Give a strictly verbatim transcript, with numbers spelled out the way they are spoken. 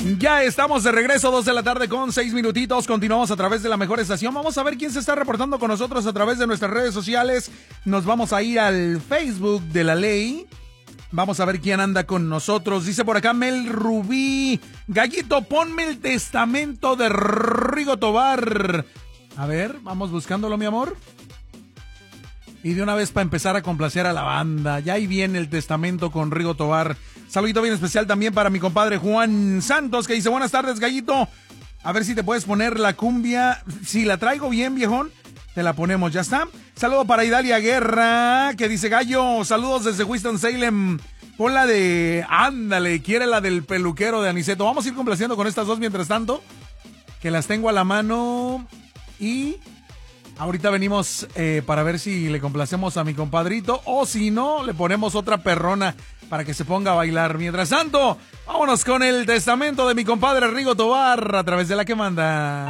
Ya estamos de regreso, dos de la tarde con seis minutitos. Continuamos a través de la mejor estación. Vamos a ver quién se está reportando con nosotros a través de nuestras redes sociales. Nos vamos a ir al Facebook de la ley. Vamos a ver quién anda con nosotros. Dice por acá Mel Rubí: Gallito, ponme el testamento de Rigo Tobar. A ver, vamos buscándolo, mi amor. Y de una vez para empezar a complacer a la banda. Ya ahí viene el testamento con Rigo Tobar. Saludito bien especial también para mi compadre Juan Santos, que dice: buenas tardes, Gallito. A ver si te puedes poner la cumbia. Si la traigo bien, viejón, te la ponemos, ya está. Saludo para Idalia Guerra, que dice: Gallo, saludos desde Winston-Salem. Pon la de, ándale, quiere la del peluquero de Aniceto. Vamos a ir complaciendo con estas dos mientras tanto, que las tengo a la mano. Y ahorita venimos eh, para ver si le complacemos a mi compadrito, o si no, le ponemos otra perrona para que se ponga a bailar. Mientras tanto, vámonos con el testamento de mi compadre Rigo Tobar a través de La Que Manda.